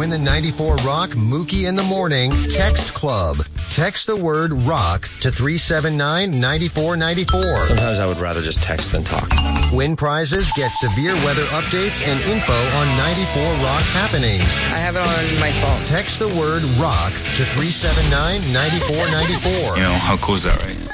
win the 94 Rock Mookie in the Morning Text Club. Text the word ROCK to 379-9494. Sometimes I would rather just text than talk. Win prizes, get severe weather updates, and info on 94 Rock happenings. I have it on my phone. Text the word ROCK to 379-9494. How cool is that, right?